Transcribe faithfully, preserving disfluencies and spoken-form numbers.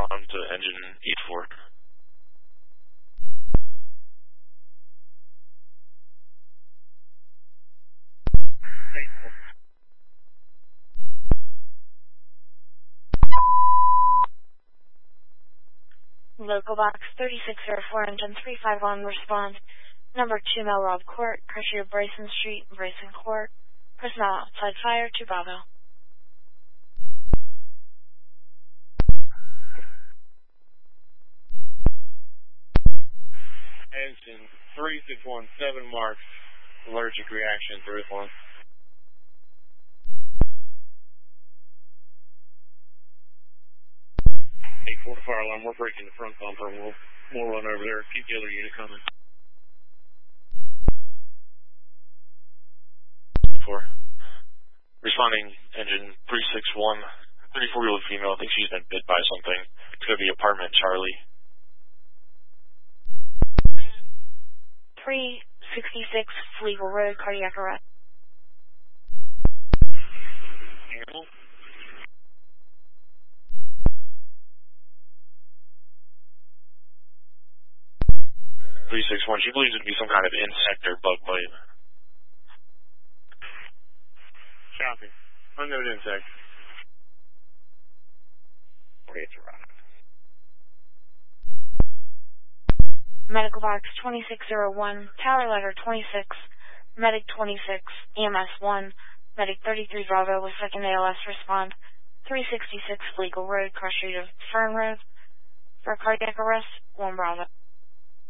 respond to engine eight four. Local box thirty-six oh four, engine three five one, respond. Number two, Melrose Court, Crucier Brayson Street, Brayson Court. Personnel outside fire to Bravo. Engine three six one seven marks allergic reaction to Earth one. eight four fire alarm, we're breaking the front bumper. We'll, we'll run over there. Keep the other unit coming. four. Responding engine three six one, thirty-four-year-old female. I think she's been bit by something. It's going to be apartment Charlie. three sixty-six Fleagle Road, cardiac arrest. Animal. three six one, she believes it to be some kind of insect or bug bite. Copy. Unknown insect. forty-eight to run. Medical box twenty-six oh one, tower letter twenty-six, medic twenty-six, E M S one, medic thirty-three Bravo with second A L S respond. three sixty-six Fleagle Road, cross street of Fern Road. For cardiac arrest, one Bravo.